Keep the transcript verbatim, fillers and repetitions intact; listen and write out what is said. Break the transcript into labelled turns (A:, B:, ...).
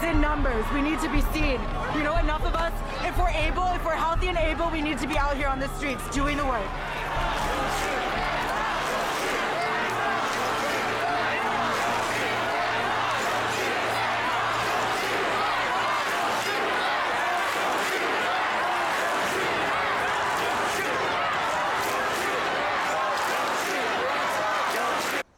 A: in numbers. We need to be seen. You know, enough of us. If we're able, if we're healthy and able, we need to be out here on the streets doing the work.